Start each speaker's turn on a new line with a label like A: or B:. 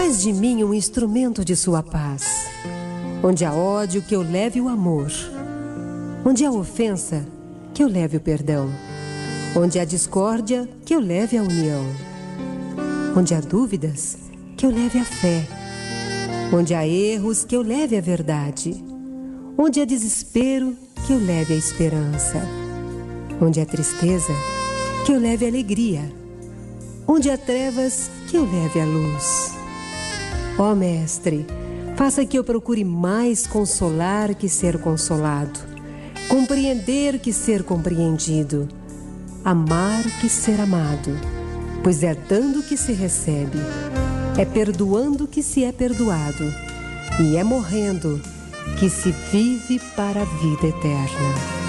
A: Faz de mim um instrumento de sua paz. Onde há ódio, que eu leve o amor. Onde há ofensa, que eu leve o perdão. Onde há discórdia, que eu leve a união. Onde há dúvidas, que eu leve a fé. Onde há erros, que eu leve a verdade. Onde há desespero, que eu leve a esperança. Onde há tristeza, que eu leve a alegria. Onde há trevas, que eu leve a luz. Ó Mestre, faça que eu procure mais consolar que ser consolado, compreender que ser compreendido, amar que ser amado, pois é dando que se recebe, é perdoando que se é perdoado, e é morrendo que se vive para a vida eterna.